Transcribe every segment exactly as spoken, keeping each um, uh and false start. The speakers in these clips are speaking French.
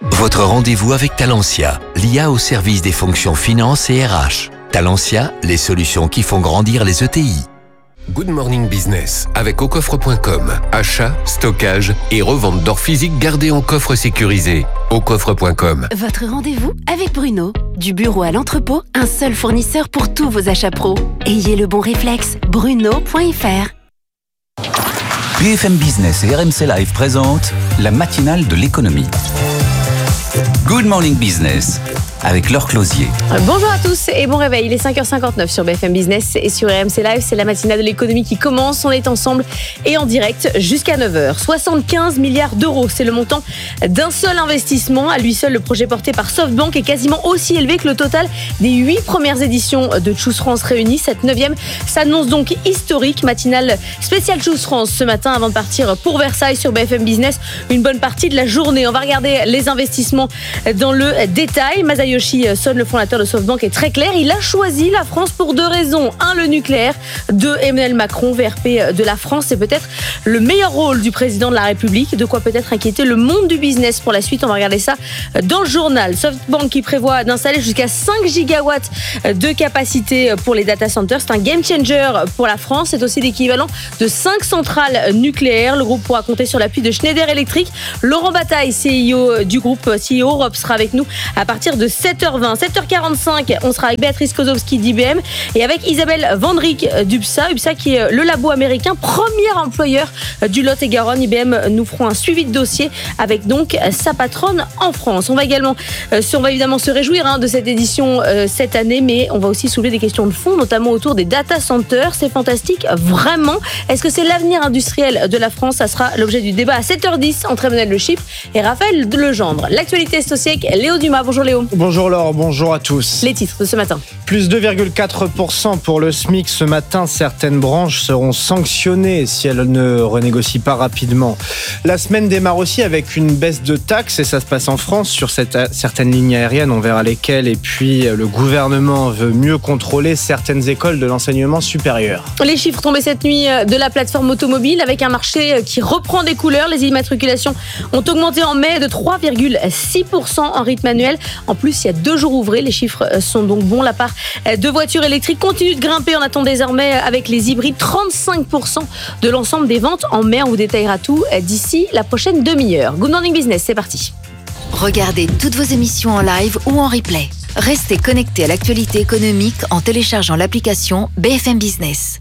Votre rendez-vous avec Talentia, l'I A au service des fonctions finance et R H. Talentia, les solutions qui font grandir les E T I. Good Morning Business avec au coffre point com. Achat, stockage et revente d'or physique gardé en coffre sécurisé. au coffre point com. Votre rendez-vous avec Bruno. Du bureau à l'entrepôt, un seul fournisseur pour tous vos achats pro. Ayez le bon réflexe, bruno point f r. B F M Business et R M C Live présentent la matinale de l'économie. Good Morning Business avec Laure Closier. Bonjour à tous et bon réveil, il est cinq heures cinquante-neuf sur B F M Business et sur R M C Live, c'est la matinale de l'économie qui commence. On est ensemble et en direct jusqu'à neuf heures. soixante-quinze milliards d'euros, c'est le montant d'un seul investissement. À lui seul, le projet porté par SoftBank est quasiment aussi élevé que le total des huit premières éditions de Choose France réunies. Cette neuvième s'annonce donc historique. Matinale spéciale Choose France ce matin avant de partir pour Versailles sur B F M Business. Une bonne partie de la journée. On va regarder les investissements dans le détail. Masayoshi Son, le fondateur de SoftBank, est très clair. Il a choisi la France pour deux raisons. Un, le nucléaire. Deux, Emmanuel Macron, V R P de la France. C'est peut-être le meilleur rôle du président de la République. De quoi peut-être inquiéter le monde du business pour la suite. On va regarder ça dans le journal. SoftBank qui prévoit d'installer jusqu'à cinq gigawatts de capacité pour les data centers. C'est un game changer pour la France. C'est aussi l'équivalent de cinq centrales nucléaires. Le groupe pourra compter sur l'appui de Schneider Electric. Laurent Bataille, C E O du groupe, C E O Europe, sera avec nous à partir de sept heures vingt. sept heures quarante-cinq, on sera avec Béatrice Kozowski d'I B M et avec Isabelle Vandrick d'UPSA. UPSA qui est le labo américain, premier employeur du Lot-et-Garonne. I B M nous feront un suivi de dossier avec donc sa patronne en France. On va également, on va évidemment se réjouir hein, de cette édition euh, cette année, mais on va aussi soulever des questions de fond, notamment autour des data centers. C'est fantastique, vraiment. Est-ce que c'est l'avenir industriel de la France? Ça sera l'objet du débat à sept heures dix entre Emmanuel Le Chypre et Raphaël Legendre. L'actualité est aussi avec Léo Dumas. Bonjour Léo. Bonjour Laure, bonjour à tous. Les titres de ce matin. Plus deux virgule quatre pour cent pour le SMIC ce matin. Certaines branches seront sanctionnées si elles ne renégocient pas rapidement. La semaine démarre aussi avec une baisse de taxes et ça se passe en France sur cette, certaines lignes aériennes. On verra lesquelles. Et puis le gouvernement veut mieux contrôler certaines écoles de l'enseignement supérieur. Les chiffres tombés cette nuit de la plateforme automobile avec un marché qui reprend des couleurs. Les immatriculations ont augmenté en mai de trois virgule six pour cent en rythme annuel. En plus, il y a deux jours ouvrés. Les chiffres sont donc bons. La part de voitures électriques continue de grimper. On attend désormais avec les hybrides trente-cinq pour cent de l'ensemble des ventes en mai. On vous détaillera tout d'ici la prochaine demi-heure. Good Morning Business, c'est parti. Regardez toutes vos émissions en live ou en replay. Restez connectés à l'actualité économique en téléchargeant l'application B F M Business.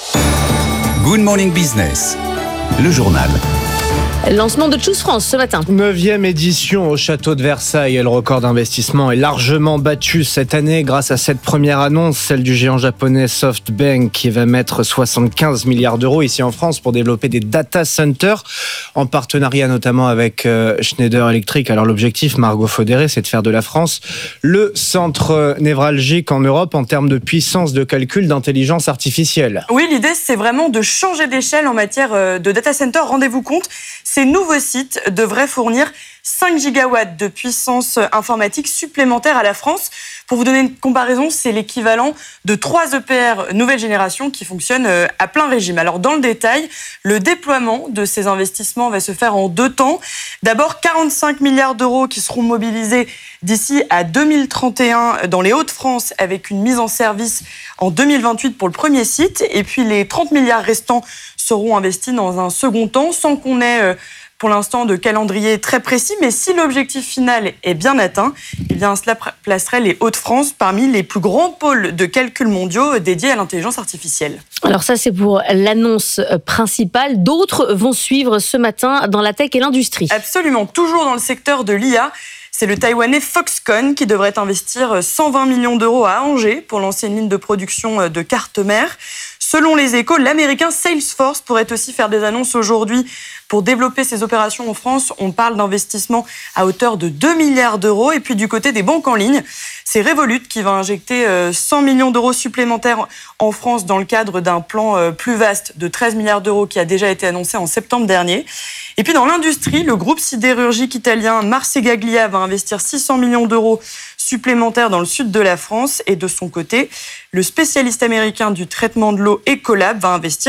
Good Morning Business, le journal. Lancement de Choose France ce matin. Neuvième édition au château de Versailles. Le record d'investissement est largement battu cette année grâce à cette première annonce, celle du géant japonais SoftBank qui va mettre soixante-quinze milliards d'euros ici en France pour développer des data centers en partenariat notamment avec Schneider Electric. Alors l'objectif, Margot Faudéré, c'est de faire de la France le centre névralgique en Europe en termes de puissance de calcul d'intelligence artificielle. Oui, l'idée c'est vraiment de changer d'échelle en matière de data center. Rendez-vous compte, ces nouveaux sites devraient fournir cinq gigawatts de puissance informatique supplémentaire à la France. Pour vous donner une comparaison, c'est l'équivalent de trois E P R nouvelle génération qui fonctionnent à plein régime. Alors dans le détail, le déploiement de ces investissements va se faire en deux temps. D'abord, quarante-cinq milliards d'euros qui seront mobilisés d'ici à deux mille trente et un dans les Hauts-de-France avec une mise en service en deux mille vingt-huit pour le premier site. Et puis les trente milliards restants seront investis dans un second temps sans qu'on ait pour l'instant de calendrier très précis, mais si l'objectif final est bien atteint, eh bien cela placerait les Hauts-de-France parmi les plus grands pôles de calcul mondiaux dédiés à l'intelligence artificielle. Alors ça, c'est pour l'annonce principale. D'autres vont suivre ce matin dans la tech et l'industrie. Absolument, toujours dans le secteur de l'I A. C'est le Taïwanais Foxconn qui devrait investir cent vingt millions d'euros à Angers pour lancer une ligne de production de cartes mères. Selon les Échos, l'américain Salesforce pourrait aussi faire des annonces aujourd'hui pour développer ses opérations en France. On parle d'investissements à hauteur de deux milliards d'euros. Et puis du côté des banques en ligne, c'est Revolut qui va injecter cent millions d'euros supplémentaires en France dans le cadre d'un plan plus vaste de treize milliards d'euros qui a déjà été annoncé en septembre dernier. Et puis dans l'industrie, le groupe sidérurgique italien Marcegaglia va investir six cents millions d'euros supplémentaires dans le sud de la France. Et de son côté, le spécialiste américain du traitement de l'eau Ecolab va investir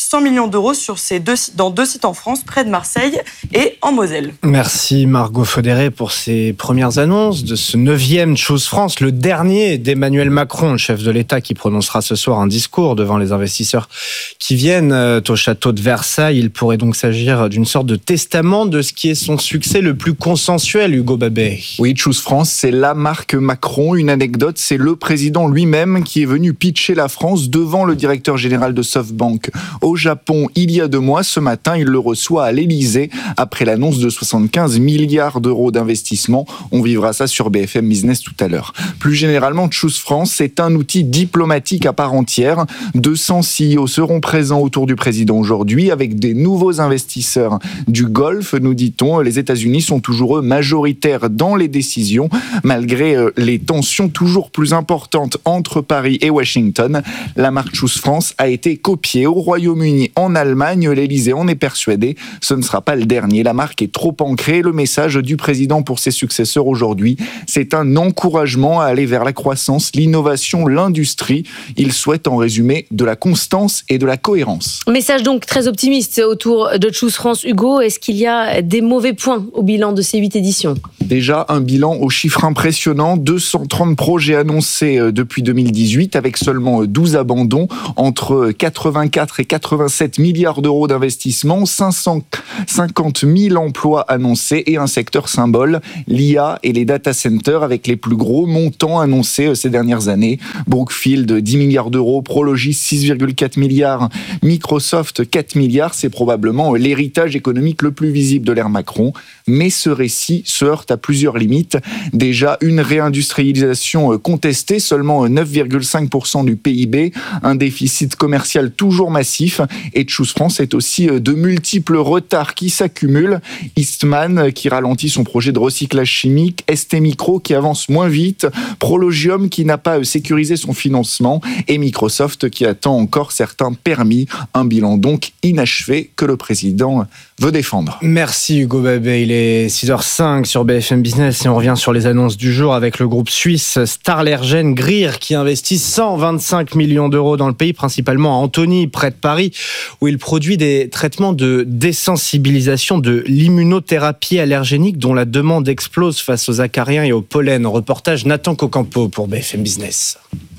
cent millions d'euros sur ces deux, dans deux sites en France, près de Marseille et en Moselle. Merci Margot Faudéré pour ces premières annonces de ce neuvième Choose France, le dernier d'Emmanuel Macron, le chef de l'État qui prononcera ce soir un discours devant les investisseurs qui viennent au château de Versailles. Il pourrait donc s'agir d'une sorte de testament de ce qui est son succès le plus consensuel, Hugo Babet. Oui, Choose France, c'est la marque Macron. Une anecdote, c'est le président lui-même qui est venu pitcher la France devant le directeur général de SoftBank au Japon il y a deux mois. Ce matin, il le reçoit à l'Élysée après l'annonce de soixante-quinze milliards d'euros d'investissement. On vivra ça sur B F M Business tout à l'heure. Plus généralement, Choose France, c'est un outil diplomatique à part entière. deux cents C E O seront présents autour du président aujourd'hui avec des nouveaux investisseurs du Golfe, nous dit-on. Les États-Unis sont toujours eux majoritaires dans les décisions, malgré les tensions toujours plus importantes entre Paris et Washington. La marque Choose France a été copiée au Royaume-Uni, en Allemagne. L'Élysée en est persuadé. Ce ne sera pas le dernier. La marque est trop ancrée. Le message du président pour ses successeurs aujourd'hui, c'est un encouragement à aller vers la croissance, l'innovation, l'industrie. Il souhaite en résumé de la constance et de la cohérence. Message donc très optimiste autour de Choose France. Hugo, est-ce qu'il y a des mauvais points au bilan de ces huit éditions ? Déjà, un bilan aux chiffres impressionnants. deux cent trente projets annoncés depuis deux mille dix-huit avec seulement douze abandons. Entre quatre-vingt-quatre et quatre-vingt-sept milliards d'euros d'investissement, cinq cent cinquante mille emplois annoncés et un secteur symbole, l'I A et les data centers avec les plus gros montants annoncés ces dernières années. Brookfield, dix milliards d'euros, Prologis, six virgule quatre milliards, Microsoft, quatre milliards. C'est probablement l'héritage économique le plus visible de l'ère Macron. Mais ce récit se heurte à plusieurs limites. Déjà, une réindustrialisation contestée, seulement neuf virgule cinq pour cent du P I B, un déficit commercial toujours massif. Et Choose France est aussi de multiples retards qui s'accumulent. Eastman qui ralentit son projet de recyclage chimique, S T Micro qui avance moins vite, Prologium qui n'a pas sécurisé son financement et Microsoft qui attend encore certains permis. Un bilan donc inachevé que le président veut défendre. Merci Hugo Babet, il est six heures cinq sur B F M Business et on revient sur les annonces du jour avec le groupe suisse Starlergen Greer qui investit cent vingt-cinq millions d'euros dans le pays, principalement à Antony, près de Paris, où il produit des traitements de désensibilisation de l'immunothérapie allergénique dont la demande explose face aux acariens et au pollen. Reportage Nathan Cocampo pour B F M Business.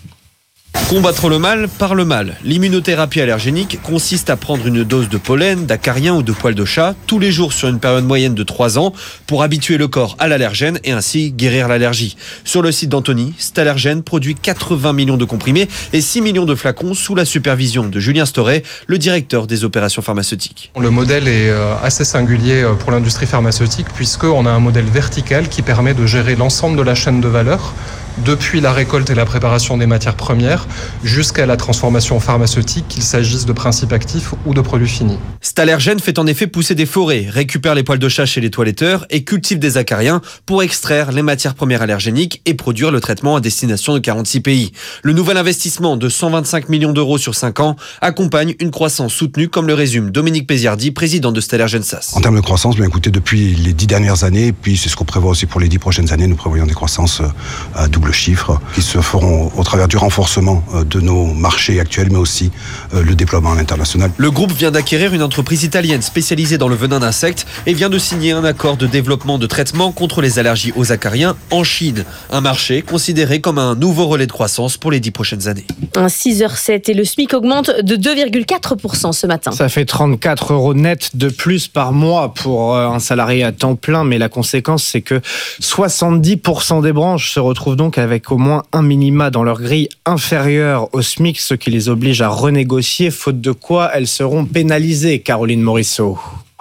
Combattre le mal par le mal. L'immunothérapie allergénique consiste à prendre une dose de pollen, d'acariens ou de poils de chat tous les jours sur une période moyenne de trois ans pour habituer le corps à l'allergène et ainsi guérir l'allergie. Sur le site d'Antony, Starlergen produit quatre-vingts millions de comprimés et six millions de flacons sous la supervision de Julien Storey, le directeur des opérations pharmaceutiques. Le modèle est assez singulier pour l'industrie pharmaceutique puisqu'on a un modèle vertical qui permet de gérer l'ensemble de la chaîne de valeur, depuis la récolte et la préparation des matières premières jusqu'à la transformation pharmaceutique, qu'il s'agisse de principes actifs ou de produits finis. Starlergen fait en effet pousser des forêts, récupère les poils de chat chez les toiletteurs et cultive des acariens pour extraire les matières premières allergéniques et produire le traitement à destination de quarante-six pays. Le nouvel investissement de cent vingt-cinq millions d'euros sur cinq ans accompagne une croissance soutenue, comme le résume Dominique Péziardi, président de Starlergen S A S. En termes de croissance, bien écoutez, depuis les dix dernières années, puis c'est ce qu'on prévoit aussi pour les dix prochaines années, nous prévoyons des croissances à double chiffre qui se feront au travers du renforcement de nos marchés actuels, mais aussi le déploiement à l'international. Le groupe vient d'acquérir une entreprise italienne spécialisée dans le venin d'insectes et vient de signer un accord de développement de traitement contre les allergies aux acariens en Chine. Un marché considéré comme un nouveau relais de croissance pour les dix prochaines années. six heures sept et le SMIC augmente de deux virgule quatre pour cent ce matin. Ça fait trente-quatre euros net de plus par mois pour un salarié à temps plein, mais la conséquence c'est que soixante-dix pour cent des branches se retrouvent donc avec au moins un minima dans leur grille inférieure au SMIC, ce qui les oblige à renégocier, faute de quoi elles seront pénalisées. Caroline Morisseau.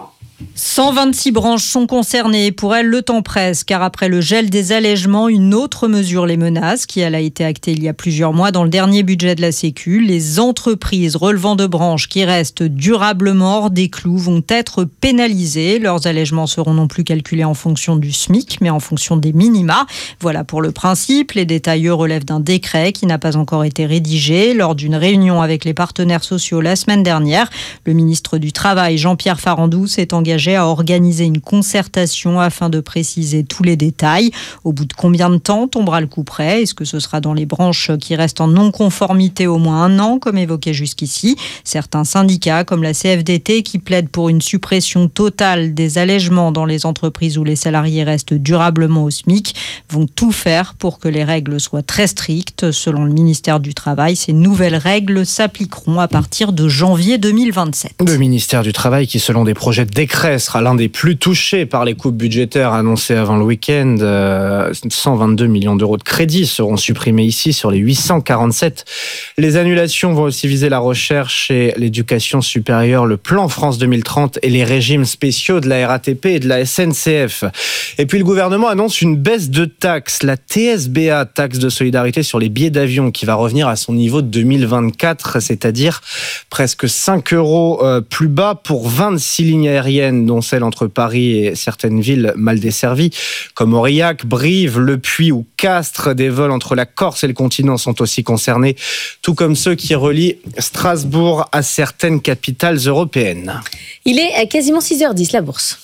cent vingt-six branches sont concernées. Pour elles, le temps presse, car après le gel des allègements, une autre mesure les menace, qui elle a été actée il y a plusieurs mois dans le dernier budget de la Sécu. Les entreprises relevant de branches qui restent durablement hors des clous vont être pénalisées. Leurs allègements seront non plus calculés en fonction du SMIC, mais en fonction des minima. Voilà pour le principe. Les détails, eux, relèvent d'un décret qui n'a pas encore été rédigé. Lors d'une réunion avec les partenaires sociaux la semaine dernière, le ministre du Travail, Jean-Pierre Farandou, s'est engagé engagé à organiser une concertation afin de préciser tous les détails. Au bout de combien de temps tombera le coup près ? Est-ce que ce sera dans les branches qui restent en non-conformité au moins un an, comme évoqué jusqu'ici ? Certains syndicats, comme la C F D T, qui plaident pour une suppression totale des allègements dans les entreprises où les salariés restent durablement au SMIC, vont tout faire pour que les règles soient très strictes. Selon le ministère du Travail, ces nouvelles règles s'appliqueront à partir de janvier deux mille vingt-sept. Le ministère du Travail qui, selon des projets de décret, sera l'un des plus touchés par les coupes budgétaires annoncées avant le week-end. Euh, cent vingt-deux millions d'euros de crédits seront supprimés ici sur les huit cent quarante-sept. Les annulations vont aussi viser la recherche et l'éducation supérieure, le plan France deux mille trente et les régimes spéciaux de la R A T P et de la S N C F. Et puis le gouvernement annonce une baisse de taxes, la T S B A, taxe de solidarité sur les billets d'avion, qui va revenir à son niveau de deux mille vingt-quatre, c'est-à-dire presque cinq euros plus bas pour vingt-six lignes aériennes, dont celle entre Paris et certaines villes mal desservies, comme Aurillac, Brive, Le Puy ou Castres. Des vols entre la Corse et le continent sont aussi concernés, tout comme ceux qui relient Strasbourg à certaines capitales européennes. Il est quasiment six heures dix, la bourse.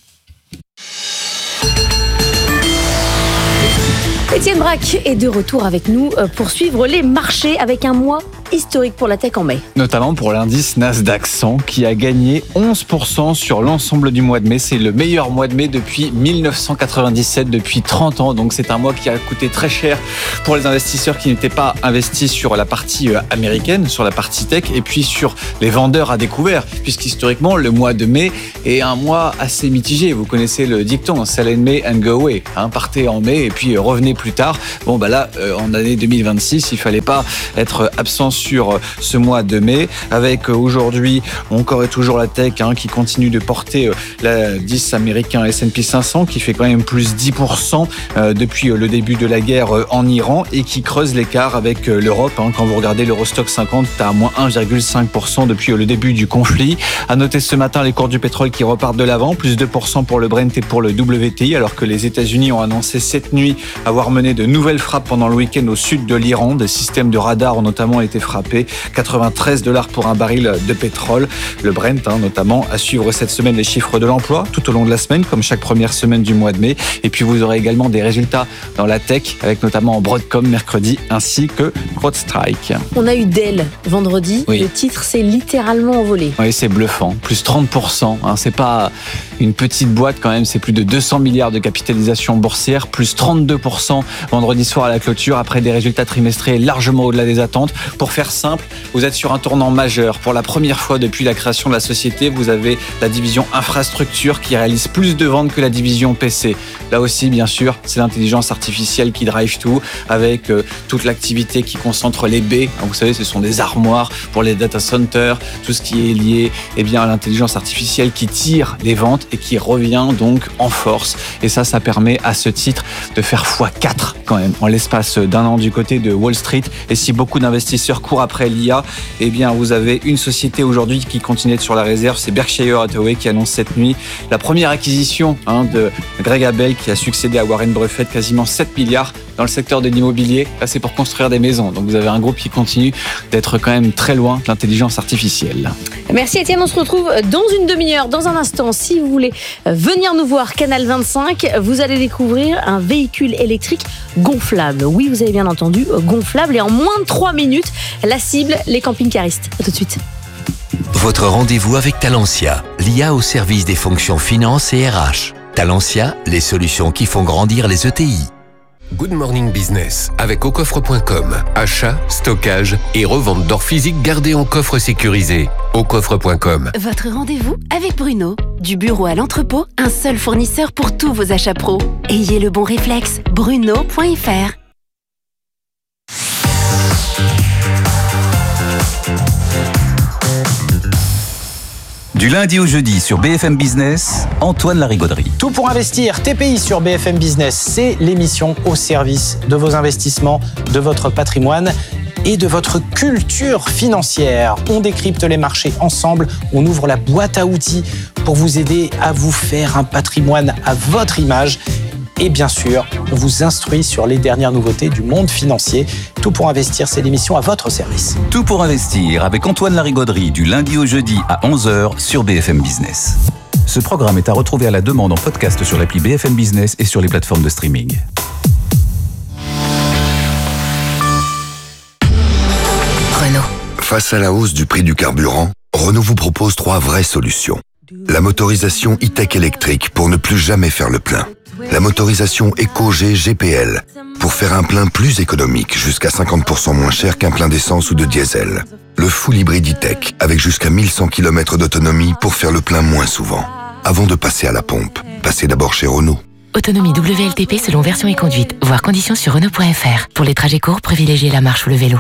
Étienne Braque est de retour avec nous pour suivre les marchés avec un mois historique pour la tech en mai. Notamment pour l'indice Nasdaq cent qui a gagné onze pour cent sur l'ensemble du mois de mai. C'est le meilleur mois de mai depuis dix-neuf cent quatre-vingt-dix-sept, depuis trente ans. Donc c'est un mois qui a coûté très cher pour les investisseurs qui n'étaient pas investis sur la partie américaine, sur la partie tech, et puis sur les vendeurs à découvert, puisqu'historiquement le mois de mai est un mois assez mitigé. Vous connaissez le dicton, sell in May and go away, hein, partez en mai et puis revenez plus tard. Bon bah là, euh, en année deux mille vingt-six, il fallait pas être absent sur ce mois de mai, avec aujourd'hui encore et toujours la tech hein, qui continue de porter l'indice américain S and P cinq cents qui fait quand même plus dix pour cent euh, depuis le début de la guerre en Iran et qui creuse l'écart avec l'Europe. Hein, quand vous regardez l'Eurostock cinquante, c'est à moins un virgule cinq pour cent depuis le début du conflit. À noter ce matin les cours du pétrole qui repartent de l'avant, plus deux pour cent pour le Brent et pour le W T I, alors que les États-Unis ont annoncé cette nuit avoir mené de nouvelles frappes pendant le week-end au sud de l'Iran. Des systèmes de radar ont notamment été frappés. quatre-vingt-treize dollars pour un baril de pétrole. Le Brent, hein, notamment, à suivre cette semaine les chiffres de l'emploi tout au long de la semaine, comme chaque première semaine du mois de mai. Et puis vous aurez également des résultats dans la tech, avec notamment Broadcom mercredi, ainsi que CrowdStrike. On a eu Dell vendredi. Oui. Le titre s'est littéralement envolé. Oui, c'est bluffant. Plus trente pour cent. Hein, c'est pas une petite boîte quand même, c'est plus de deux cents milliards de capitalisation boursière, plus trente-deux pour cent vendredi soir à la clôture, après des résultats trimestriels largement au-delà des attentes. Pour faire simple, vous êtes sur un tournant majeur. Pour la première fois depuis la création de la société, vous avez la division infrastructure qui réalise plus de ventes que la division P C. Là aussi, bien sûr, c'est l'intelligence artificielle qui drive tout, avec euh, toute l'activité qui concentre les baies. Vous savez, ce sont des armoires pour les data centers, tout ce qui est lié eh bien, à l'intelligence artificielle qui tire les ventes et qui revient donc en force. Et ça, ça permet à ce titre de faire fois quatre quand même en l'espace d'un an du côté de Wall Street. Et si beaucoup d'investisseurs courent après l'I A, eh bien, vous avez une société aujourd'hui qui continue d'être sur la réserve, c'est Berkshire Hathaway qui annonce cette nuit la première acquisition hein, de Greg Abel qui a succédé à Warren Buffett, quasiment sept milliards dans le secteur de l'immobilier. Là, c'est pour construire des maisons. Donc, vous avez un groupe qui continue d'être quand même très loin de l'intelligence artificielle. Merci Étienne, on se retrouve dans une demi-heure. Dans un instant, si vous voulez venir nous voir, Canal vingt-cinq, vous allez découvrir un véhicule électrique gonflable. Oui, vous avez bien entendu, gonflable. Et en moins de trois minutes, la cible, les camping-caristes. A tout de suite. Votre rendez-vous avec Talentia, l'I A au service des fonctions finance et R H. Talentia, les solutions qui font grandir les E T I. Good Morning Business avec au coffre point com. Achat, stockage et revente d'or physique gardé en coffre sécurisé. au coffre point com. Votre rendez-vous avec Bruno. Du bureau à l'entrepôt, un seul fournisseur pour tous vos achats pro. Ayez le bon réflexe. Bruno point f r. Du lundi au jeudi sur B F M Business, Antoine Larigauderie. Tout pour investir, T P I sur B F M Business, c'est l'émission au service de vos investissements, de votre patrimoine et de votre culture financière. On décrypte les marchés ensemble, on ouvre la boîte à outils pour vous aider à vous faire un patrimoine à votre image. Et bien sûr, on vous instruit sur les dernières nouveautés du monde financier. Tout pour investir, c'est l'émission à votre service. Tout pour investir avec Antoine Larigauderie du lundi au jeudi à onze heures sur B F M Business. Ce programme est à retrouver à la demande en podcast sur l'appli B F M Business et sur les plateformes de streaming. Renault. Face à la hausse du prix du carburant, Renault vous propose trois vraies solutions. La motorisation e-tech électrique pour ne plus jamais faire le plein. La motorisation EcoG G P L pour faire un plein plus économique, jusqu'à cinquante pour cent moins cher qu'un plein d'essence ou de diesel. Le full hybride e-tech avec jusqu'à mille cent kilomètres d'autonomie pour faire le plein moins souvent. Avant de passer à la pompe, passez d'abord chez Renault. Autonomie W L T P selon version et conduite. Voir conditions sur Renault point F R. Pour les trajets courts, privilégiez la marche ou le vélo.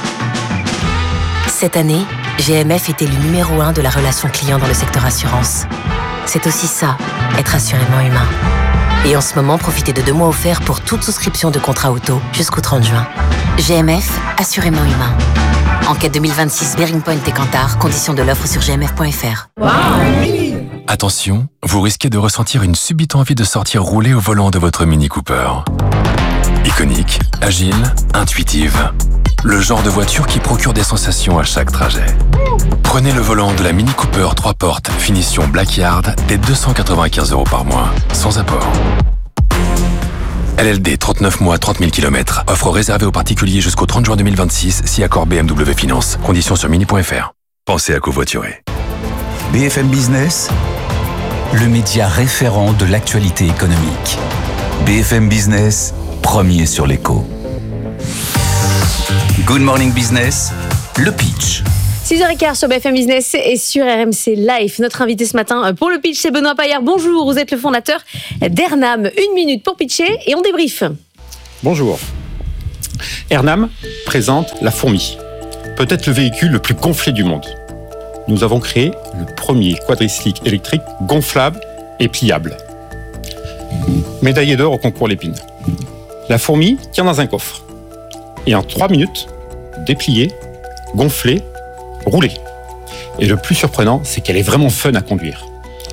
Cette année, G M F était le numéro un de la relation client dans le secteur assurance. C'est aussi ça, être assurément humain. Et en ce moment, profitez de deux mois offerts pour toute souscription de contrat auto jusqu'au trente juin. G M F, assurément humain. Enquête deux mille vingt-six, Bearing Point et Kantar. Conditions de l'offre sur g m f point f r. Wow. Attention, vous risquez de ressentir une subite envie de sortir rouler au volant de votre Mini Cooper. Iconique, agile, intuitive. Le genre de voiture qui procure des sensations à chaque trajet. Prenez le volant de la Mini Cooper trois portes, finition Blackyard, dès deux cent quatre-vingt-quinze euros par mois, sans apport. L L D, trente-neuf mois, trente mille kilomètres. Offre réservée aux particuliers jusqu'au trente juin deux mille vingt-six, si accord B M W Finance. Conditions sur mini point f r. Pensez à covoiturer. B F M Business, le média référent de l'actualité économique. B F M Business, premier sur l'écho. Good Morning Business, le pitch. six heures quinze sur B F M Business et sur R M C Live. Notre invité ce matin pour le pitch, c'est Benoît Paillard. Bonjour, vous êtes le fondateur d'Ernam. Une minute pour pitcher et on débrief. Bonjour. Ernam présente la fourmi, peut-être le véhicule le plus gonflé du monde. Nous avons créé le premier quadricycle électrique gonflable et pliable. Médaillé d'or au concours Lépine. La fourmi tient dans un coffre. Et en trois minutes, dépliée, gonflée, roulée. Et le plus surprenant, c'est qu'elle est vraiment fun à conduire.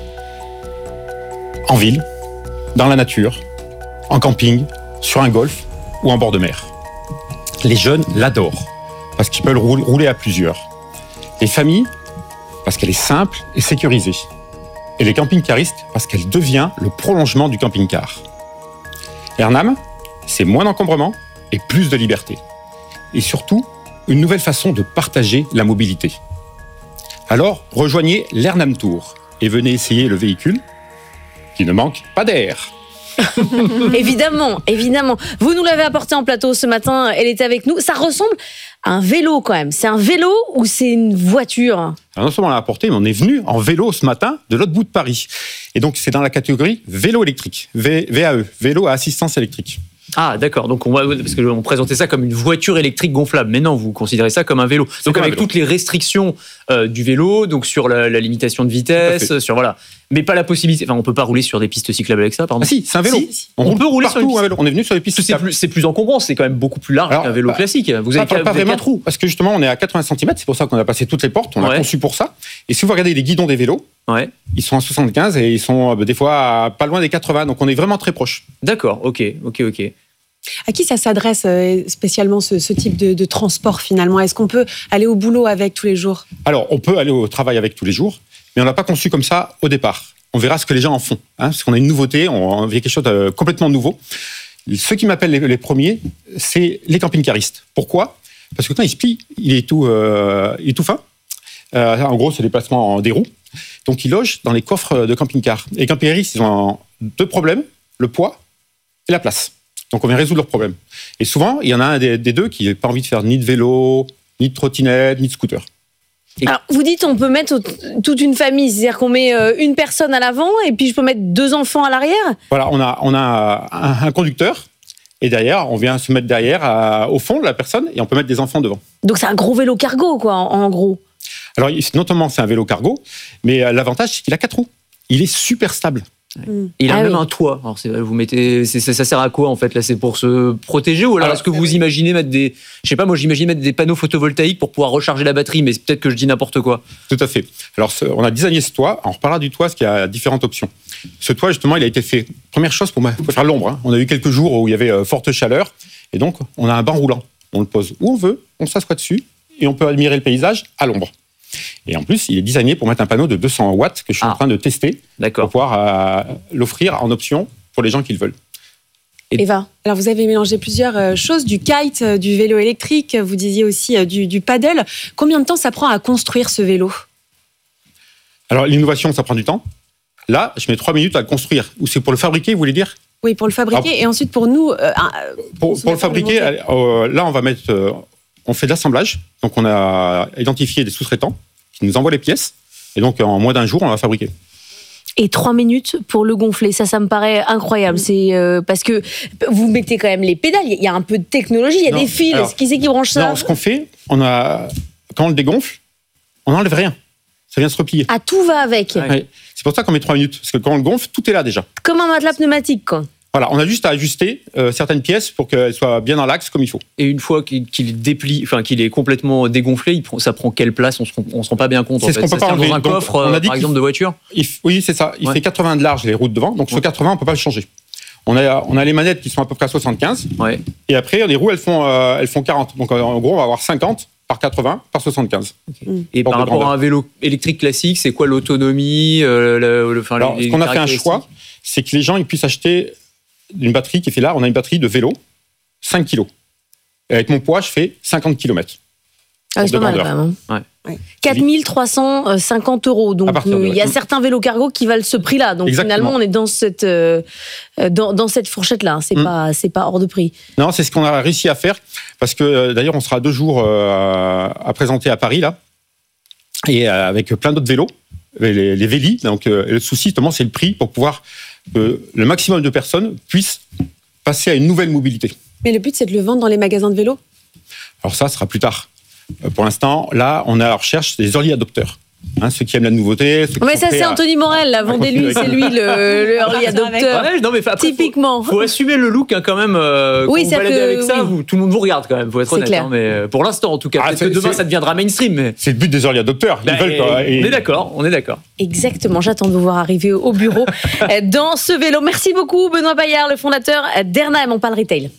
En ville, dans la nature, en camping, sur un golf ou en bord de mer. Les jeunes l'adorent parce qu'ils peuvent rouler à plusieurs. Les familles, parce qu'elle est simple et sécurisée. Et les camping-caristes, parce qu'elle devient le prolongement du camping-car. Ernam, c'est moins d'encombrement et plus de liberté. Et surtout, une nouvelle façon de partager la mobilité. Alors, rejoignez l'Ernam Tour et venez essayer le véhicule qui ne manque pas d'air. Évidemment, évidemment. Vous nous l'avez apporté en plateau ce matin, elle était avec nous. Ça ressemble à un vélo quand même. C'est un vélo ou c'est une voiture ? Alors non seulement on l'a apporté, mais on est venu en vélo ce matin de l'autre bout de Paris. Et donc c'est dans la catégorie vélo électrique, v- VAE, vélo à assistance électrique. Ah d'accord, donc on va, parce qu'on présentait ça comme une voiture électrique gonflable, mais non, vous considérez ça comme un vélo. Donc avec vélo. Toutes les restrictions euh, du vélo, donc sur la, la limitation de vitesse, sur voilà, mais pas la possibilité. Enfin, on peut pas rouler sur des pistes cyclables avec ça, pardon. Ah si, c'est un vélo. Si, si. On, on peut rouler sur une vélo. On est venu sur les pistes cyclables. C'est plus, c'est plus encombrant, c'est quand même beaucoup plus large Alors, qu'un vélo bah, classique. Vous avez pas, pas, pas vous vraiment quatre roues, parce que justement on est à quatre-vingts centimètres, c'est pour ça qu'on a passé toutes les portes, on ouais. a conçu pour ça. Et si vous regardez les guidons des vélos, ouais. ils sont à soixante-quinze et ils sont euh, des fois à pas loin des quatre-vingts, donc on est vraiment très proche. D'accord, ok, ok, ok. À qui ça s'adresse spécialement ce, ce type de, de transport finalement ? Est-ce qu'on peut aller au boulot avec tous les jours ? Alors, on peut aller au travail avec tous les jours, mais on n'a pas conçu comme ça au départ. On verra ce que les gens en font, hein, parce qu'on a une nouveauté, on vient quelque chose de complètement nouveau. Ceux qui m'appellent les, les premiers, c'est les camping-caristes. Pourquoi ? Parce que quand il se plie, il est tout, euh, il est tout fin. Euh, en gros, c'est des placements en des roues. Donc, ils logent dans les coffres de camping-car. Et les camping-caristes, ils ont deux problèmes, le poids et la place. Donc, on vient résoudre leurs problèmes. Et souvent, il y en a un des, des deux qui n'a pas envie de faire ni de vélo, ni de trottinette, ni de scooter. Alors, vous dites on peut mettre toute une famille, c'est-à-dire qu'on met une personne à l'avant et puis je peux mettre deux enfants à l'arrière ? Voilà, on a, on a un, un conducteur et derrière, on vient se mettre derrière, à, au fond de la personne et on peut mettre des enfants devant. Donc, c'est un gros vélo cargo, quoi, en, en gros. Alors, notamment, c'est un vélo cargo, mais l'avantage, c'est qu'il a quatre roues. Il est super stable. Mmh. Il a ah même oui. un toit. Alors c'est, vous mettez, c'est, ça sert à quoi en fait là ? C'est pour se protéger ou alors, alors est-ce que vous imaginez mettre des, je sais pas, moi j'imagine mettre des panneaux photovoltaïques pour pouvoir recharger la batterie, mais c'est peut-être que je dis n'importe quoi. Tout à fait. Alors on a designé ce toit. On reparlera du toit, parce qu'il y a différentes options. Ce toit justement, il a été fait. Première chose pour, pour faire l'ombre. Hein. On a eu quelques jours où il y avait forte chaleur et donc on a un banc roulant. On le pose où on veut, on s'assoit dessus et on peut admirer le paysage à l'ombre. Et en plus, il est designé pour mettre un panneau de deux cents watts que je suis ah. en train de tester D'accord. pour pouvoir euh, l'offrir en option pour les gens qui le veulent. Et Eva, alors vous avez mélangé plusieurs euh, choses, du kite, euh, du vélo électrique, vous disiez aussi euh, du, du paddle. Combien de temps ça prend à construire ce vélo ? Alors l'innovation, ça prend du temps. Là, je mets trois minutes à le construire. Ou c'est pour le fabriquer, vous voulez dire ? Oui, pour le fabriquer. Ah, et ensuite pour nous... Euh, pour, pour le fabriquer, euh, là on va mettre... Euh, on fait de l'assemblage. Donc on a identifié des sous-traitants qui nous envoient les pièces. Et donc en moins d'un jour, on va fabriquer. Et trois minutes pour le gonfler, ça, ça me paraît incroyable. C'est euh, parce que vous mettez quand même les pédales. Il y a un peu de technologie, il y a non, des fils. Alors, qui c'est qui branche ça ? Non, ce qu'on fait, on a quand on le dégonfle, on n'enlève rien. Ça vient se replier. Ah, tout va avec. Ouais. C'est pour ça qu'on met trois minutes, parce que quand on le gonfle, tout est là déjà. Comme un matelas pneumatique, quoi. Voilà, on a juste à ajuster euh, certaines pièces pour qu'elles soient bien dans l'axe comme il faut. Et une fois qu'il, qu'il déplie, enfin qu'il est complètement dégonflé, il prend, ça prend quelle place ? On ne se rend pas bien compte. C'est en ce fait. qu'on peut ça pas enlever. Dans un donc, coffre, on a dit par exemple, de voiture. Il, Oui, c'est ça. Il ouais. fait quatre-vingts de large les routes devant, donc ouais. sur quatre-vingts, on peut pas le changer. On a, on a les manettes qui sont à peu près à soixante-quinze. Ouais. Et après, les roues, elles font, euh, elles font quarante. Donc en gros, on va avoir cinquante par quatre-vingts par soixante-quinze. Okay. Et par rapport à un vélo électrique classique, c'est quoi l'autonomie euh, le, le, enfin, Alors, les, ce qu'on a fait un choix, c'est que les gens ils puissent acheter une batterie qui fait là, on a une batterie de vélo, cinq kilos. Et avec mon poids, je fais cinquante kilomètres. Ah, c'est pas mal quand même. Ouais. Ouais. quatre mille trois cent cinquante euros. Donc, il euh, y a certains vélos cargo qui valent ce prix-là. Donc, Exactement. Finalement, on est dans cette, euh, dans, dans cette fourchette-là. C'est, mmh. pas, c'est pas hors de prix. Non, c'est ce qu'on a réussi à faire. Parce que, euh, d'ailleurs, on sera deux jours euh, à présenter à Paris, là. Et euh, avec plein d'autres vélos, les, les vélis. Donc, euh, le souci, justement, c'est le prix pour pouvoir que le maximum de personnes puissent passer à une nouvelle mobilité. Mais le but, c'est de le vendre dans les magasins de vélos ? Alors ça, ce sera plus tard. Pour l'instant, là, on est à la recherche des early adopters. Hein, ceux qui aiment la nouveauté. Ceux qui mais ça, c'est à... Anthony Morel, là. Vendez-lui, c'est lui le, le early adopter. Ouais, non, mais après, typiquement. Il faut, faut assumer le look, hein, quand même. Euh, oui, quand ça vous baladez que, avec ça, oui. vous, tout le monde vous regarde, quand même. Faut être c'est honnête. Clair. Hein, mais pour l'instant, en tout cas. Ah, peut-être que demain, c'est... ça deviendra mainstream. Mais... C'est le but des early adopters. Ils bah, veulent, quoi, et... On est d'accord, on est d'accord. Exactement. J'attends de vous voir arriver au bureau dans ce vélo. Merci beaucoup, Benoît Bayard, le fondateur d'Ernam. On parle retail.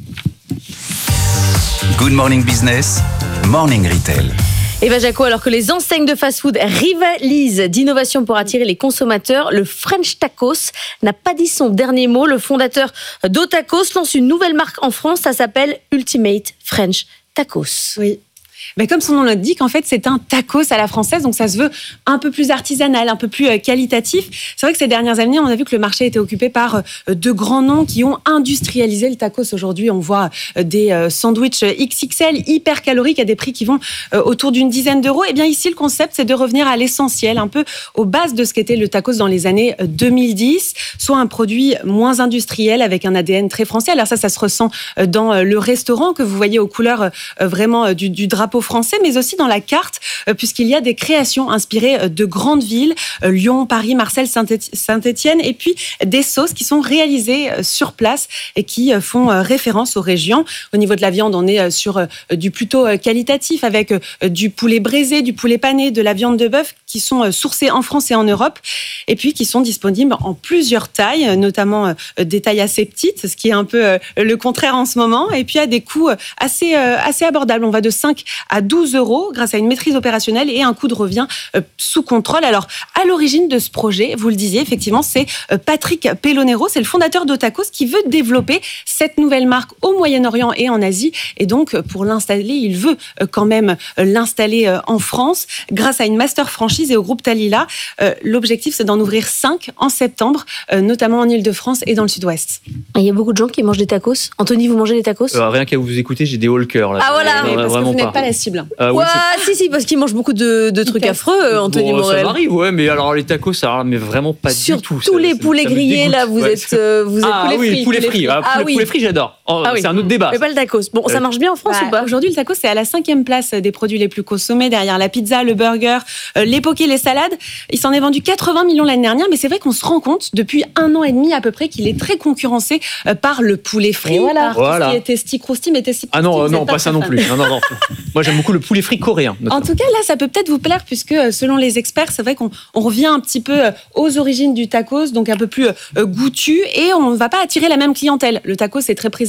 Good Morning Business, Morning Retail. Eva Jaco, alors que les enseignes de fast-food rivalisent d'innovation pour attirer les consommateurs, le French Tacos n'a pas dit son dernier mot. Le fondateur d'Otacos lance une nouvelle marque en France, ça s'appelle Ultimate French Tacos. Oui. Mais comme son nom l'indique, en fait, c'est un tacos à la française, donc ça se veut un peu plus artisanal, un peu plus qualitatif. C'est vrai que ces dernières années, on a vu que le marché était occupé par de grands noms qui ont industrialisé le tacos. Aujourd'hui, on voit des sandwichs X X L hyper caloriques à des prix qui vont autour d'une dizaine d'euros. Et bien ici, le concept, c'est de revenir à l'essentiel, un peu aux bases de ce qu'était le tacos dans les années deux mille dix, soit un produit moins industriel avec un A D N très français. Alors ça, ça se ressent dans le restaurant que vous voyez aux couleurs vraiment du, du drapeau français, mais aussi dans la carte, puisqu'il y a des créations inspirées de grandes villes, Lyon, Paris, Marseille, Saint-Étienne, et puis des sauces qui sont réalisées sur place et qui font référence aux régions. Au niveau de la viande, on est sur du plutôt qualitatif, avec du poulet braisé, du poulet pané, de la viande de bœuf, qui sont sourcées en France et en Europe, et puis qui sont disponibles en plusieurs tailles, notamment des tailles assez petites, ce qui est un peu le contraire en ce moment, et puis à des coûts assez, assez abordables. On va de cinq à douze euros grâce à une maîtrise opérationnelle et un coût de revient sous contrôle. Alors, à l'origine de ce projet, vous le disiez, effectivement, c'est Patrick Pellonero, c'est le fondateur d'Otacos qui veut développer cette nouvelle marque au Moyen-Orient et en Asie. Et donc, pour l'installer, il veut quand même l'installer en France grâce à une master franchise et au groupe Talila. L'objectif, c'est d'en ouvrir cinq en septembre, notamment en Ile-de-France et dans le Sud-Ouest. Il y a beaucoup de gens qui mangent des tacos. Anthony, vous mangez des tacos ? euh, Rien qu'à vous écouter, j'ai des hauts le cœur. Là. Ah voilà, oui, parce que vous n'êtes pas, pas la cible. Euh, ouais, oui, si, si, parce qu'il mange beaucoup de, de trucs affreux, Anthony bon, Morel. Ça m'arrive, ouais, mais alors les tacos, ça mais vraiment pas Sur du tout. Sur tous les ça, poulets ça grillés, là, vous ouais. êtes, euh, vous êtes ah, poulet oui, frit. Poulet frit, ah, poulet, oui. poulet frit, j'adore. Oh, ah, c'est oui. un autre débat. Mais pas le tacos. Bon, ça marche bien en France bah, ou pas ? Aujourd'hui, le tacos, c'est à la cinquième place des produits les plus consommés, derrière la pizza, le burger, euh, les pokés, les salades. Il s'en est vendu quatre-vingts millions l'année dernière, mais c'est vrai qu'on se rend compte depuis un an et demi à peu près qu'il est très concurrencé euh, par le poulet frit, voilà. par voilà. tout ce qui est testi crousti, mais testi Ah non, non, pas ça non plus. Non, non, non. Moi, j'aime beaucoup le poulet frit coréen. En tout cas, là, ça peut peut-être vous plaire, puisque selon les experts, c'est vrai qu'on on revient un petit peu aux origines du tacos, donc un peu plus goûtu, et on ne va pas attirer la même clientèle. Le tacos est très prisé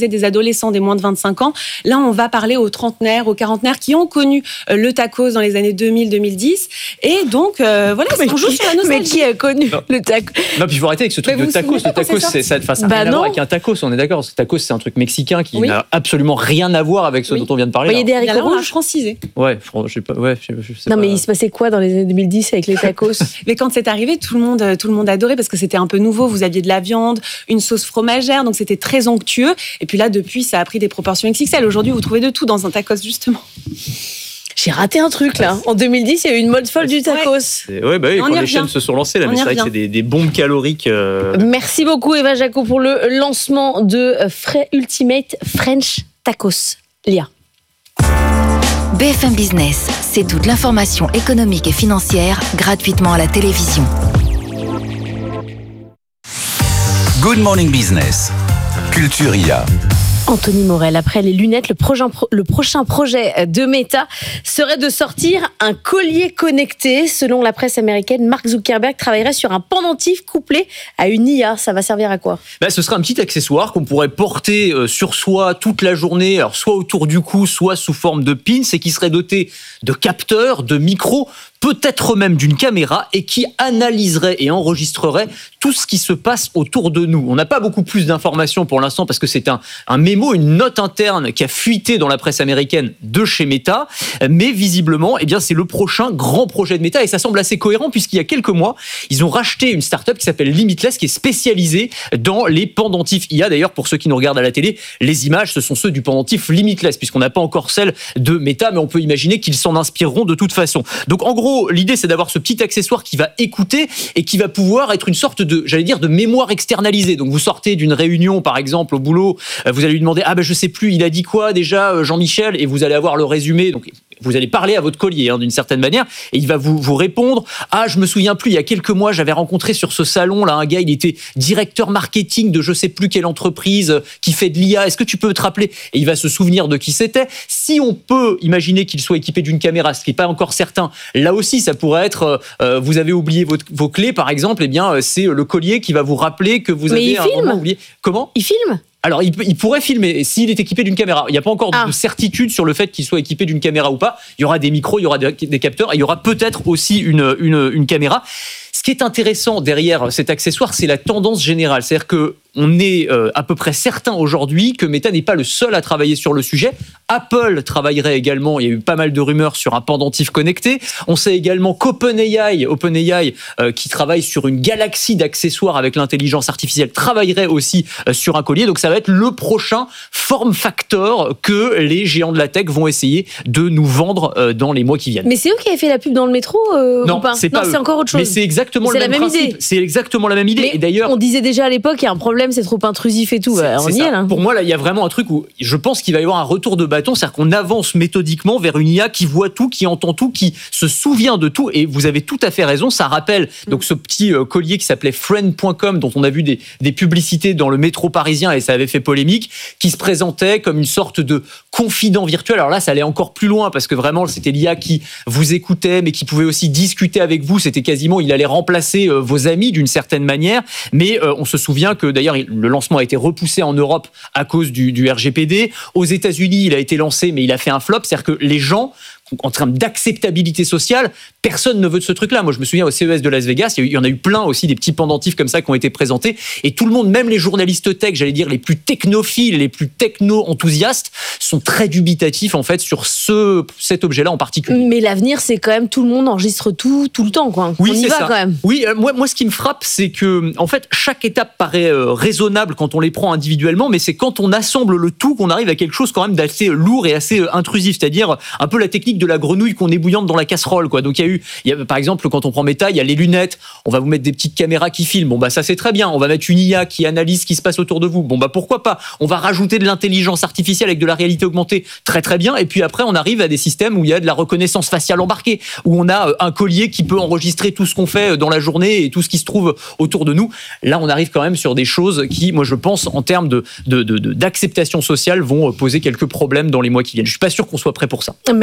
proposer des adolescents, des moins de vingt-cinq ans. Là, on va parler aux trentenaires, aux quarantenaires qui ont connu le tacos dans les années deux mille deux mille dix. Et donc, euh, voilà, mais on joue qui, sur la nostalgie. Mais qui a connu non. le tacos? Non, puis il faut arrêter avec ce truc mais de tacos. Le tacos, c'est, ça n'a bah rien à voir avec un tacos, on est d'accord. Parce que tacos, c'est un truc mexicain qui oui. n'a absolument rien à voir avec ce oui. dont on vient de parler. Il y a des haricots rouges francisés. Ouais, je sais pas. Ouais, je, je sais non, pas. mais il se passait quoi dans les années deux mille dix avec les tacos? Mais quand c'est arrivé, tout le monde, tout le monde adorait parce que c'était un peu nouveau. Vous aviez de la viande, une sauce fromagère, donc c'était très onctueux. Et puis là, depuis, ça a pris des proportions X X L. Aujourd'hui, vous trouvez de tout dans un tacos, justement. J'ai raté un truc là. En deux mille dix, il y a eu une mode folle du tacos. Ouais, ouais bah oui, quand les chaînes se sont lancées, là, mais c'est vrai que c'est des, des bombes caloriques. Euh... Merci beaucoup Eva Jaco pour le lancement de Frais Ultimate French Tacos. Lia. B F M Business, c'est toute l'information économique et financière gratuitement à la télévision. Good Morning Business, Culture I A. Anthony Morel, après les lunettes, le prochain, le prochain projet de Meta serait de sortir un collier connecté. Selon la presse américaine, Mark Zuckerberg travaillerait sur un pendentif couplé à une I A. Ça va servir à quoi? Bah, ce serait un petit accessoire qu'on pourrait porter sur soi toute la journée, alors soit autour du cou, soit sous forme de pins, et qui serait doté de capteurs, de micros, peut-être même d'une caméra, et qui analyserait et enregistrerait tout ce qui se passe autour de nous. On n'a pas beaucoup plus d'informations pour l'instant parce que c'est un, un mémo, une note interne qui a fuité dans la presse américaine de chez Meta, mais visiblement, eh bien, c'est le prochain grand projet de Meta, et ça semble assez cohérent puisqu'il y a quelques mois, ils ont racheté une start-up qui s'appelle Limitless, qui est spécialisée dans les pendentifs I A. D'ailleurs, pour ceux qui nous regardent à la télé, les images, ce sont ceux du pendentif Limitless, puisqu'on n'a pas encore celle de Meta, mais on peut imaginer qu'ils s'en inspireront de toute façon. Donc, en gros, l'idée, c'est d'avoir ce petit accessoire qui va écouter et qui va pouvoir être une sorte de, j'allais dire, de mémoire externalisée. Donc, vous sortez d'une réunion, par exemple, au boulot, vous allez lui demander, ah ben, je sais plus, il a dit quoi déjà, Jean-Michel, et vous allez avoir le résumé. Donc, vous allez parler à votre collier, hein, d'une certaine manière, et il va vous, vous répondre, ah, je me souviens plus, il y a quelques mois, j'avais rencontré sur ce salon, là, un gars, il était directeur marketing de je sais plus quelle entreprise qui fait de l'I A. Est-ce que tu peux te rappeler? Et il va se souvenir de qui c'était. Si on peut imaginer qu'il soit équipé d'une caméra, ce qui n'est pas encore certain, là aussi, ça pourrait être, euh, vous avez oublié votre, vos clés, par exemple, eh bien, c'est le collier qui va vous rappeler que vous Mais avez il un filme. moment oublié. Comment? Il filme? Alors, il, il pourrait filmer s'il est équipé d'une caméra. Il n'y a pas encore ah. de certitude sur le fait qu'il soit équipé d'une caméra ou pas. Il y aura des micros, il y aura des, des capteurs, et il y aura peut-être aussi une, une, une caméra. Ce qui est intéressant derrière cet accessoire, c'est la tendance générale. C'est-à-dire que on est euh, à peu près certain aujourd'hui que Meta n'est pas le seul à travailler sur le sujet. Apple travaillerait également, il y a eu pas mal de rumeurs sur un pendentif connecté. On sait également qu'OpenAI, OpenAI euh, qui travaille sur une galaxie d'accessoires avec l'intelligence artificielle, travaillerait aussi euh, sur un collier. Donc ça va être le prochain form factor que les géants de la tech vont essayer de nous vendre euh, dans les mois qui viennent. Mais c'est eux qui avaient fait la pub dans le métro euh, non, ou pas? c'est pas Non, eux. c'est encore autre chose. Mais c'est exactement c'est le même, même principe. Idée. C'est exactement la même idée. Mais et d'ailleurs, on disait déjà à l'époque, il y a un problème, c'est trop intrusif et tout. Bah, on y est là. Pour moi, là, il y a vraiment un truc où je pense qu'il va y avoir un retour de bâton, c'est-à-dire qu'on avance méthodiquement vers une I A qui voit tout, qui entend tout, qui se souvient de tout. Et vous avez tout à fait raison, ça rappelle donc ce petit euh, collier qui s'appelait friend point com, dont on a vu des, des publicités dans le métro parisien et ça avait fait polémique, qui se présentait comme une sorte de confident virtuel. Alors là, ça allait encore plus loin parce que vraiment, c'était l'I A qui vous écoutait, mais qui pouvait aussi discuter avec vous. C'était quasiment, il allait remplacer euh, vos amis d'une certaine manière. Mais euh, on se souvient que d'ailleurs, le lancement a été repoussé en Europe à cause du, du R G P D. Aux États-Unis, il a été lancé, mais il a fait un flop. C'est-à-dire que les gens, en termes d'acceptabilité sociale, personne ne veut de ce truc-là. Moi, je me souviens au C E S de Las Vegas, il y en a eu plein aussi, des petits pendentifs comme ça qui ont été présentés. Et tout le monde, même les journalistes tech, j'allais dire les plus technophiles, les plus techno-enthousiastes, sont très dubitatifs en fait sur ce, cet objet-là en particulier. Mais l'avenir, c'est quand même tout le monde enregistre tout, tout le temps, quoi. Oui, on y c'est va ça. quand même. Oui, euh, moi, moi, ce qui me frappe, c'est que en fait, chaque étape paraît euh, raisonnable quand on les prend individuellement, mais c'est quand on assemble le tout qu'on arrive à quelque chose quand même d'assez lourd et assez euh, intrusif. C'est-à-dire un peu la technique de la grenouille qu'on ébouillante dans la casserole, quoi. Donc il y a eu, il y a, par exemple, quand on prend Meta, il y a les lunettes. On va vous mettre des petites caméras qui filment. Bon bah ça c'est très bien. On va mettre une I A qui analyse ce qui se passe autour de vous. Bon bah pourquoi pas. On va rajouter de l'intelligence artificielle avec de la réalité augmentée. Très très bien. Et puis après on arrive à des systèmes où il y a de la reconnaissance faciale embarquée, où on a un collier qui peut enregistrer tout ce qu'on fait dans la journée et tout ce qui se trouve autour de nous. Là on arrive quand même sur des choses qui, moi je pense, en termes de, de, de, de d'acceptation sociale, vont poser quelques problèmes dans les mois qui viennent. Je suis pas sûr qu'on soit prêt pour ça. Merci beaucoup.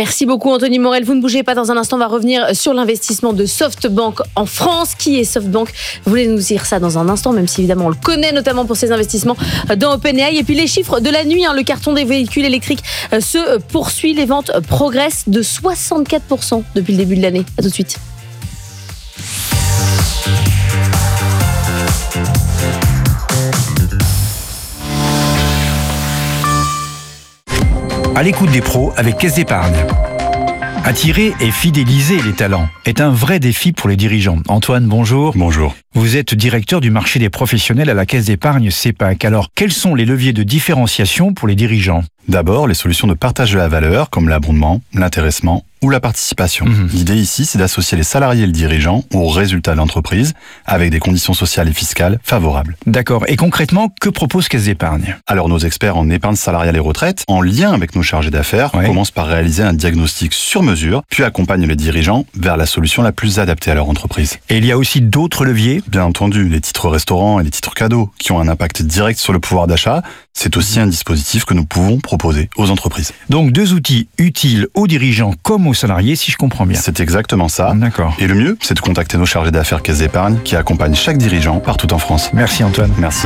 beaucoup Anthony Morel. Vous ne bougez pas, dans un instant, on va revenir sur l'investissement de SoftBank en France. Qui est SoftBank? Vous voulez nous dire ça dans un instant, même si évidemment on le connaît, notamment pour ses investissements dans OpenAI. Et puis les chiffres de la nuit, hein, le carton des véhicules électriques se poursuit. Les ventes progressent de soixante-quatre pour cent depuis le début de l'année. À tout de suite. À l'écoute des pros avec Caisse d'Épargne. Attirer et fidéliser les talents est un vrai défi pour les dirigeants. Antoine, bonjour. Bonjour. Vous êtes directeur du marché des professionnels à la Caisse d'Épargne CEPAC. Alors, quels sont les leviers de différenciation pour les dirigeants? D'abord, les solutions de partage de la valeur, comme l'abondement, l'intéressement ou la participation. Mmh. L'idée ici, c'est d'associer les salariés et le dirigeant aux résultats de l'entreprise avec des conditions sociales et fiscales favorables. D'accord. Et concrètement, que propose Caisse d'Épargne? Alors, nos experts en épargne salariale et retraite, en lien avec nos chargés d'affaires, ouais. commencent par réaliser un diagnostic sur mesure, puis accompagnent les dirigeants vers la solution la plus adaptée à leur entreprise. Et il y a aussi d'autres leviers? Bien entendu, les titres restaurants et les titres cadeaux, qui ont un impact direct sur le pouvoir d'achat, c'est aussi un dispositif que nous pouvons proposer aux entreprises. Donc deux outils utiles aux dirigeants comme aux salariés, si je comprends bien. C'est exactement ça. D'accord. Et le mieux, c'est de contacter nos chargés d'affaires Caisse d'Épargne qui accompagnent chaque dirigeant partout en France. Merci Antoine. Merci.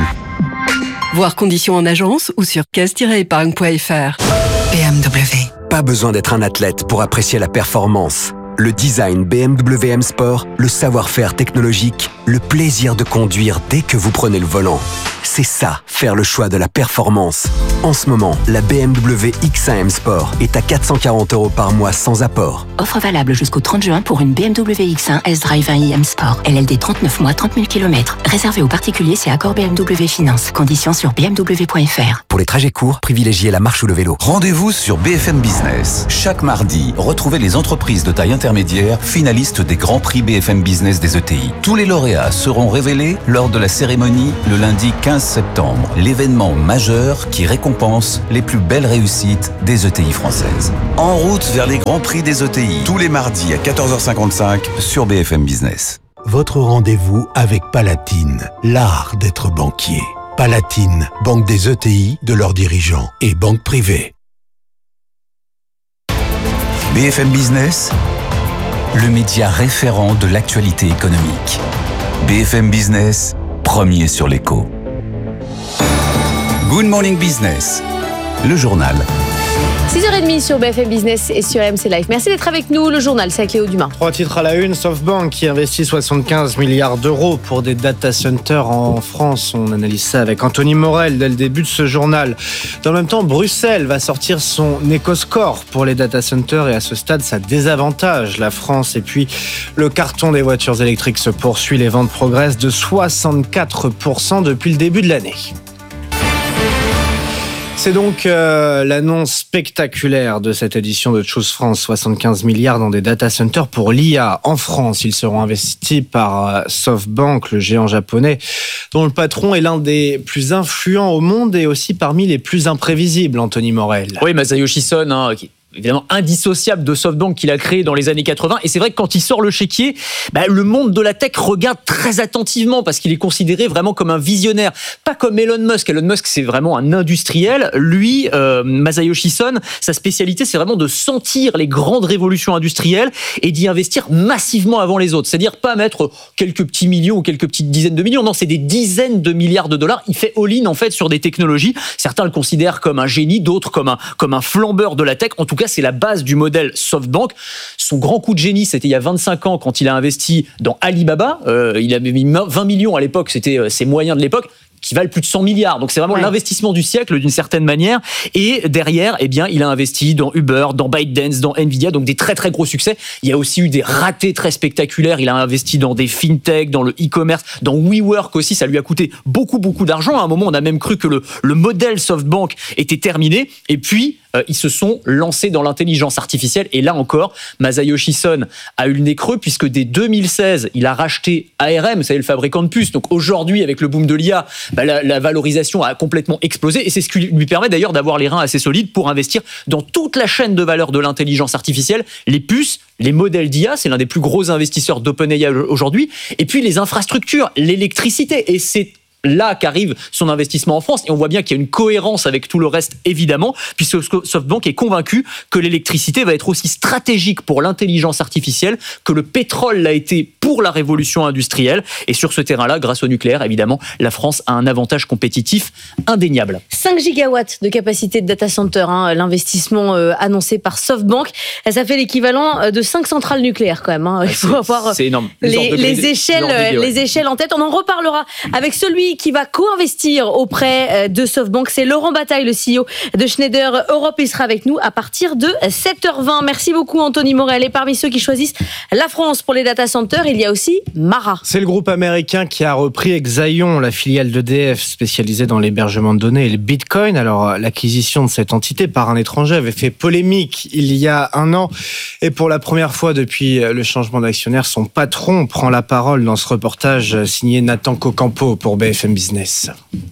Voir conditions en agence ou sur caisse tiret épargne point f r. B M W. Pas besoin d'être un athlète pour apprécier la performance. Le design B M W M Sport, le savoir-faire technologique, le plaisir de conduire dès que vous prenez le volant. C'est ça, faire le choix de la performance. En ce moment, la B M W X un M Sport est à quatre cent quarante euros par mois sans apport. Offre valable jusqu'au trente juin pour une B M W X un S-Drive un i M Sport. L L D trente-neuf mois, trente mille kilomètres. Réservé aux particuliers, c'est accord B M W Finance. Conditions sur b m w point f r. Pour les trajets courts, privilégiez la marche ou le vélo. Rendez-vous sur B F M Business. Chaque mardi, retrouvez les entreprises de taille intermédiaire finalistes des Grands Prix B F M Business des E T I. Tous les lauréats seront révélés lors de la cérémonie le lundi quinze septembre. L'événement majeur qui récompense les plus belles réussites des E T I françaises. En route vers les Grands Prix des E T I, tous les mardis à quatorze heures cinquante-cinq sur B F M Business. Votre rendez-vous avec Palatine, l'art d'être banquier. Palatine, banque des E T I, de leurs dirigeants et banque privée. B F M Business, le média référent de l'actualité économique. B F M Business, premier sur l'écho. Good Morning Business, le journal. six heures trente sur B F M Business et sur R M C Live. Merci d'être avec nous. Le journal, c'est avec Léo Dumas. Trois titres à la une. SoftBank qui investit soixante-quinze milliards d'euros pour des data centers en France. On analyse ça avec Anthony Morel dès le début de ce journal. Dans le même temps, Bruxelles va sortir son éco-score pour les data centers et à ce stade, ça désavantage la France. Et puis, le carton des voitures électriques se poursuit. Les ventes progressent de soixante-quatre pour cent depuis le début de l'année. C'est donc euh, l'annonce spectaculaire de cette édition de Choose France. soixante-quinze milliards dans des data centers pour l'I A en France. Ils seront investis par euh, SoftBank, le géant japonais, dont le patron est l'un des plus influents au monde et aussi parmi les plus imprévisibles, Anthony Morel. Oui, Masayoshi Son, hein, qui évidemment indissociable de SoftBank qu'il a créé dans les années quatre-vingts. Et c'est vrai que quand il sort le chéquier, bah, le monde de la tech regarde très attentivement parce qu'il est considéré vraiment comme un visionnaire. Pas comme Elon Musk. Elon Musk, c'est vraiment un industriel. Lui, euh, Masayoshi Son, sa spécialité, c'est vraiment de sentir les grandes révolutions industrielles et d'y investir massivement avant les autres. C'est-à-dire pas mettre quelques petits millions ou quelques petites dizaines de millions. Non, c'est des dizaines de milliards de dollars. Il fait all-in, en fait, sur des technologies. Certains le considèrent comme un génie, d'autres comme un, comme un flambeur de la tech. En tout cas, c'est la base du modèle SoftBank. Son grand coup de génie, c'était il y a vingt-cinq ans quand il a investi dans Alibaba. Euh, il avait mis vingt millions à l'époque, c'était ses moyens de l'époque, qui valent plus de cent milliards. Donc c'est vraiment ouais. l'investissement du siècle d'une certaine manière. Et derrière, eh bien, il a investi dans Uber, dans ByteDance, dans Nvidia, donc des très très gros succès. Il y a aussi eu des ratés très spectaculaires. Il a investi dans des fintech, dans le e-commerce, dans WeWork aussi. Ça lui a coûté beaucoup beaucoup d'argent. À un moment, on a même cru que le, le modèle SoftBank était terminé. Et puis euh, ils se sont lancés dans l'intelligence artificielle. Et là encore, Masayoshi Son a eu le nez creux puisque dès deux mille seize, il a racheté A R M, vous savez, le fabricant de puces. Donc aujourd'hui, avec le boom de l'I A, bah, la, la valorisation a complètement explosé. Et c'est ce qui lui permet d'ailleurs d'avoir les reins assez solides pour investir dans toute la chaîne de valeur de l'intelligence artificielle, les puces, les modèles d'I A, c'est l'un des plus gros investisseurs d'OpenAI aujourd'hui. Et puis les infrastructures, l'électricité. Et c'est là qu'arrive son investissement en France. Et on voit bien qu'il y a une cohérence avec tout le reste, évidemment, puisque SoftBank est convaincu que l'électricité va être aussi stratégique pour l'intelligence artificielle que le pétrole l'a été pour la révolution industrielle. Et sur ce terrain-là, grâce au nucléaire, évidemment, la France a un avantage compétitif indéniable. cinq gigawatts de capacité de data center, hein, l'investissement euh, annoncé par SoftBank. Ça fait l'équivalent de cinq centrales nucléaires quand même. Hein. Il faut c'est, avoir c'est énorme. Les, les, les, les, échelles, les, les échelles en tête. On en reparlera avec celui qui va co-investir auprès de SoftBank. C'est Laurent Bataille, le C E O de Schneider Europe. Il sera avec nous à partir de sept heures vingt. Merci beaucoup Anthony Morel. Et parmi ceux qui choisissent la France pour les data centers, il y a aussi Mara. C'est le groupe américain qui a repris Exaion, la filiale d'E D F spécialisée dans l'hébergement de données et le Bitcoin. Alors, l'acquisition de cette entité par un étranger avait fait polémique il y a un an. Et pour la première fois depuis le changement d'actionnaire, son patron prend la parole dans ce reportage signé Nathan Cocampo pour B F M Business.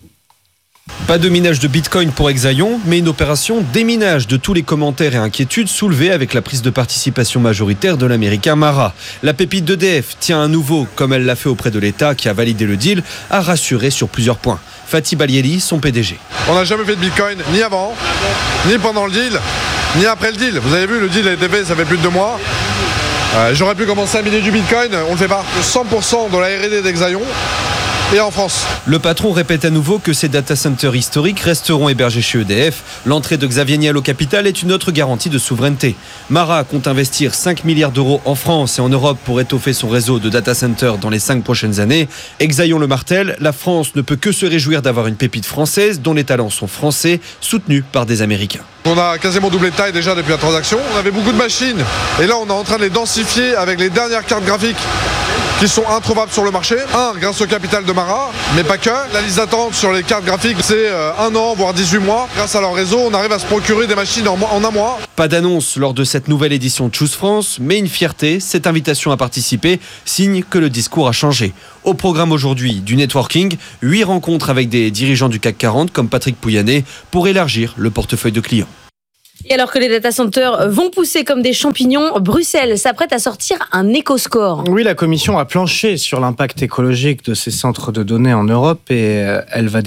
Pas de minage de Bitcoin pour Exaion, mais une opération déminage de tous les commentaires et inquiétudes soulevés avec la prise de participation majoritaire de l'américain Mara. La pépite d'E D F tient à nouveau, comme elle l'a fait auprès de l'État qui a validé le deal, à rassurer sur plusieurs points. Fatih Balieli, son P D G. On n'a jamais fait de Bitcoin, ni avant, ni pendant le deal, ni après le deal. Vous avez vu, le deal a été fait, ça fait plus de deux mois. Euh, j'aurais pu commencer à miner du Bitcoin, on ne le fait pas. cent pour cent de la R et D d'Exaion et en France. Le patron répète à nouveau que ces data centers historiques resteront hébergés chez E D F. L'entrée de Xavier Niel au capital est une autre garantie de souveraineté. Mara compte investir cinq milliards d'euros en France et en Europe pour étoffer son réseau de data centers dans les cinq prochaines années. Exaion le martèle, la France ne peut que se réjouir d'avoir une pépite française dont les talents sont français, soutenus par des Américains. On a quasiment doublé de taille déjà depuis la transaction. On avait beaucoup de machines et là on est en train de les densifier avec les dernières cartes graphiques qui sont introuvables sur le marché. Un, grâce au capital de Mara, mais pas que. La liste d'attente sur les cartes graphiques, c'est un an, voire dix-huit mois. Grâce à leur réseau, on arrive à se procurer des machines en, en un mois. Pas d'annonce lors de cette nouvelle édition de Choose France, mais une fierté, cette invitation à participer signe que le discours a changé. Au programme aujourd'hui du networking, huit rencontres avec des dirigeants du C A C quarante comme Patrick Pouyanné pour élargir le portefeuille de clients. Et alors que les data centers vont pousser comme des champignons, Bruxelles s'apprête à sortir un éco-score. Oui, la Commission a planché sur l'impact écologique de ces centres de données en Europe et elle va